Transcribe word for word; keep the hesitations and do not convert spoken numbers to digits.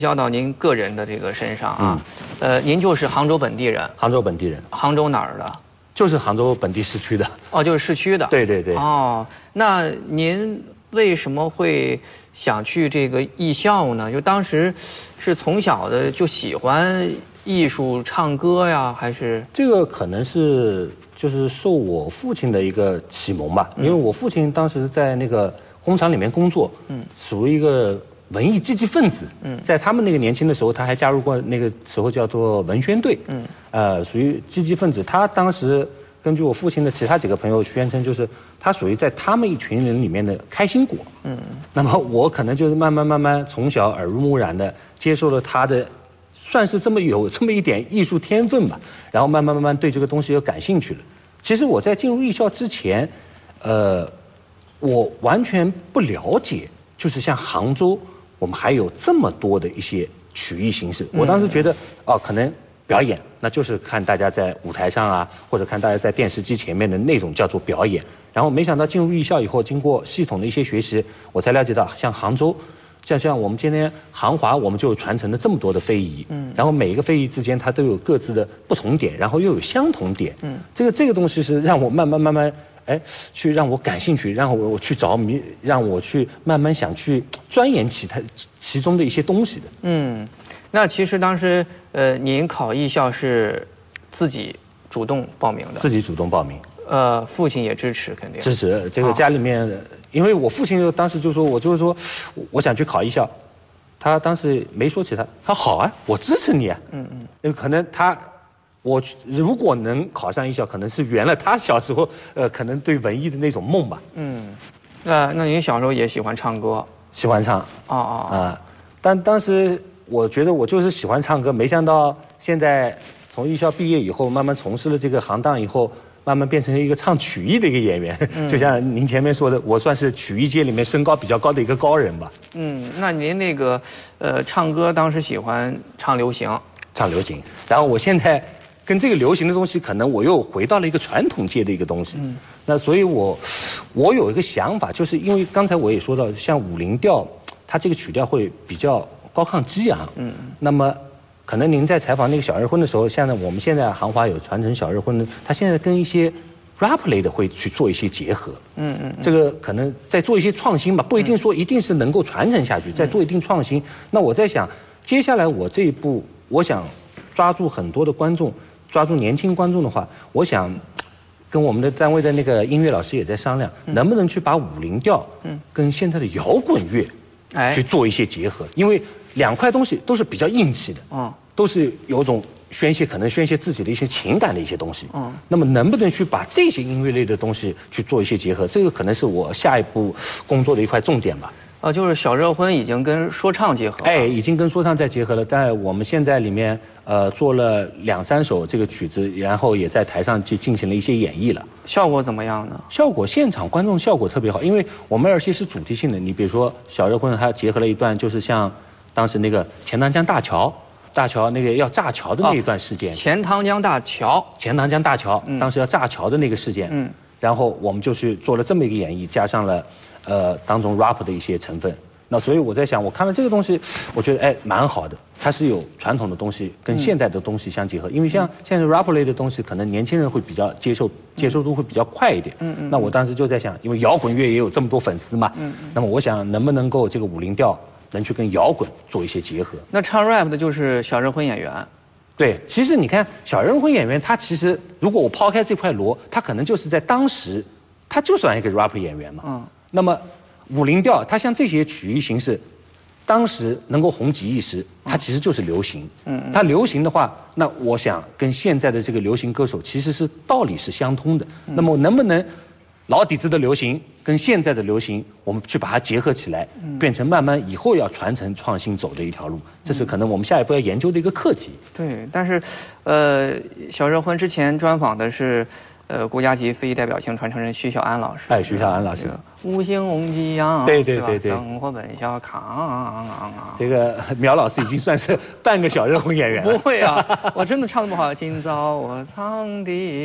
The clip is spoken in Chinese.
交到您个人的这个身上啊，嗯、呃，您就是杭州本地人， 杭州本地人， 杭州哪儿的？ 就是杭州本地市区的。 哦，就是市区的。 对对对。 哦，那您为什么会想去这个艺校呢？就当时是从小的就喜欢艺术、唱歌呀，还是？ 这个可能是就是受我父亲的一个启蒙吧，嗯、因为我父亲当时在那个工厂里面工作，嗯，属于一个文艺积极分子，嗯，在他们那个年轻的时候，他还加入过那个时候叫做文宣队，嗯，呃，属于积极分子。他当时根据我父亲的其他几个朋友宣称，就是他属于在他们一群人里面的开心果，嗯，那么我可能就是慢慢慢慢从小耳濡目染的接受了他的，算是这么有这么一点艺术天分吧，然后慢慢慢慢对这个东西又感兴趣了。其实我在进入艺校之前，呃，我完全不了解，就是像杭州。我们还有这么多的一些曲艺形式，我当时觉得，哦，可能表演，那就是看大家在舞台上啊，或者看大家在电视机前面的那种叫做表演。然后没想到进入艺校以后，经过系统的一些学习，我才了解到，像杭州，像像我们今天杭华，我们就有传承了这么多的非遗，嗯，然后每一个非遗之间它都有各自的不同点，然后又有相同点，嗯，这个这个东西是让我慢慢慢慢。哎，去让我感兴趣，让我我去着迷，让我去慢慢想去钻研其他其中的一些东西的。嗯， 那其实当时呃，您考艺校是自己主动报名的？ 自己主动报名。 呃，父亲也支持，肯定支持。这个家里面，哦、因为我父亲就当时就说，我就是说，我想去考艺校，他当时没说其他，他好啊，我支持你啊。嗯嗯，因为可能他。我如果能考上艺校，可能是圆了他小时候呃可能对文艺的那种梦吧。嗯， 那那您小时候也喜欢唱歌？ 喜欢唱。 哦哦啊、呃，但当时我觉得我就是喜欢唱歌，没想到现在从艺校毕业以后，慢慢从事了这个行当以后，慢慢变成一个唱曲艺的一个演员。嗯、就像您前面说的，我算是曲艺界里面身高比较高的一个高人吧。 嗯，那您那个呃唱歌当时喜欢唱流行？ 唱流行，然后我现在。跟这个流行的东西，可能我又回到了一个传统界的一个东西。嗯，那所以我，我有一个想法，就是因为刚才我也说到，像五零调，它这个曲调会比较高亢激昂。嗯，那么可能您在采访那个小日婚的时候，像我们现在杭华有传承小日婚的，它现在跟一些 rap 类的会去做一些结合。嗯嗯，这个可能在做一些创新吧，不一定说一定是能够传承下去，在做一定创新。那我在想，接下来我这一步，我想抓住很多的观众。抓住年轻观众的话，我想跟我们的单位的那个音乐老师也在商量，嗯、能不能去把五零调跟现在的摇滚乐去做一些结合，因为两块东西都是比较硬气的，嗯、都是有种宣泄，可能宣泄自己的一些情感的一些东西。嗯，那么能不能去把这些音乐类的东西去做一些结合，这个可能是我下一步工作的一块重点吧。 哦，就是小热婚已经跟说唱结合了。 哎，已经跟说唱在结合了。在我们现在里面，呃，做了两三首这个曲子，然后也在台上去进行了一些演绎了。 效果怎么样呢？ 效果，现场观众效果特别好，因为我们而且是主题性的。你比如说小热婚，它结合了一段，就是像当时那个钱塘江大桥，大桥那个要炸桥的那一段事件。哦、 钱塘江大桥。 钱塘江大桥，嗯、当时要炸桥的那个事件。嗯。然后我们就去做了这么一个演绎，加上了呃当中 rap 的一些成分。那所以我在想，我看了这个东西，我觉得哎蛮好的，它是有传统的东西跟现代的东西相结合。因为像现在 rap 类的东西，可能年轻人会比较接受，接受度会比较快一点。嗯嗯。那我当时就在想，因为摇滚乐也有这么多粉丝嘛，嗯嗯。那么我想能不能够这个五零调能去跟摇滚做一些结合？ 那唱 rap 的就是小热婚演员。 对，其实你看小热婚演员，他其实如果我抛开这块锣，他可能就是在当时，他就算一个 rap 演员嘛。嗯。那么。五零调，它像这些曲艺形式，当时能够红极一时，它其实就是流行。嗯，它流行的话，那我想跟现在的这个流行歌手其实是道理是相通的。嗯、那么能不能老底子的流行跟现在的流行，我们去把它结合起来，嗯、变成慢慢以后要传承创新走的一条路，这是可能我们下一步要研究的一个课题。 对，但是，呃，小热婚之前专访的是。呃，国家级非遗代表性传承人徐小安老师。 哎，徐小安老师， 五星红旗扬， 对对对对， 生活本小康。 这个苗老师已经算是半个小热婚演员了。 不会啊，我真的唱那么好，今早我唱的。